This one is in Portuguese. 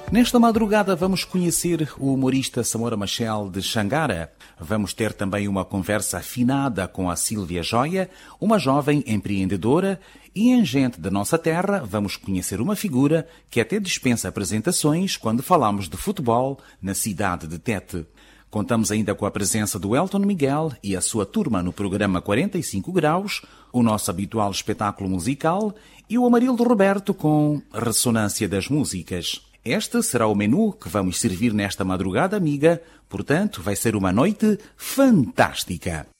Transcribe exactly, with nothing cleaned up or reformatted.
Nesta madrugada vamos conhecer o humorista Samora Machel de Xangara. Vamos ter também uma conversa afinada com a Sílvia Joia, uma jovem empreendedora, e em Gente da Nossa Terra vamos conhecer uma figura que até dispensa apresentações quando falamos de futebol na cidade de Tete. Contamos ainda com a presença do Elton Miguel e a sua turma no programa quarenta e cinco graus, o nosso habitual espetáculo musical e o Amarildo Roberto com Ressonância das Músicas. Este será o menu que vamos servir nesta madrugada amiga, portanto vai ser uma noite fantástica.